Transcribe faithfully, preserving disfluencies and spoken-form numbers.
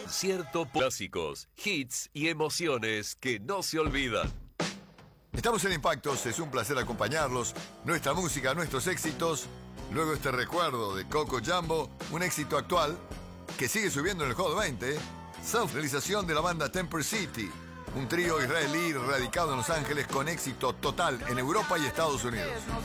concierto clásicos, hits y emociones que no se olvidan. Estamos en Impactos, es un placer acompañarlos. Nuestra música, nuestros éxitos. Luego este recuerdo de Coco Jambo, un éxito actual que sigue subiendo en el Hot veinte. Self-realización de la banda Temper City, un trío israelí radicado en Los Ángeles con éxito total en Europa y Estados Unidos.